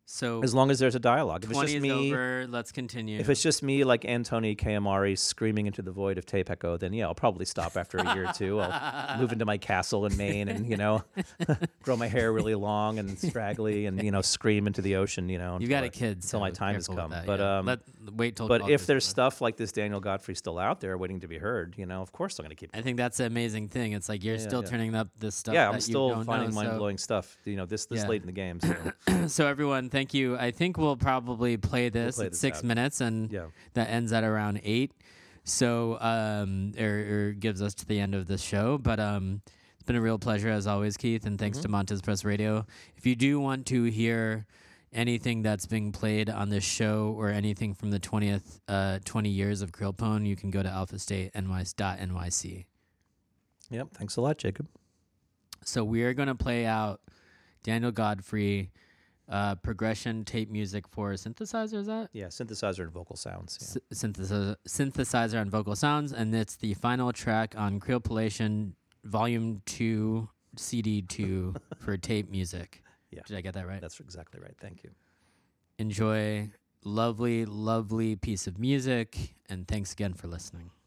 So As long as there's a dialogue. If it's 20 just is me, over. Let's continue. if it's just me like Antoni Kayamari screaming into the void of Tape Echo, then yeah, I'll probably stop after a year or two. I'll move into my castle in Maine and, grow my hair really long and straggly and, scream into the ocean, You got a kid, until my so time has careful with come. that, But wait till. but 12 if is there's over. stuff like this Daniel Godfrey still out there waiting to be heard, of course I'm going to keep. I think that's the amazing thing. It's like you're still yeah. turning up this stuff. Yeah, that I'm still you don't finding know, mind-blowing stuff, this Yeah. late in the game. So. So everyone, thank you. I think we'll probably play this play at this 6 out. minutes, and Yeah. that ends at around 8. So or gives us to the end of this show. But it's been a real pleasure as always, Keith, and thanks to Montez Press Radio. If you do want to hear anything that's being played on this show or anything from the 20 years of Krillpone, you can go to alphastateny.nyc. Yep. Thanks a lot, Jacob. So we are going to play out Daniel Godfrey progression tape music for synthesizer, is that? Yeah, synthesizer and vocal sounds. Yeah. Synthesizer and vocal sounds, and it's the final track on Creolpolation Volume 2, CD 2 for tape music. Yeah. Did I get that right? That's exactly right. Thank you. Enjoy. Lovely, lovely piece of music, and thanks again for listening.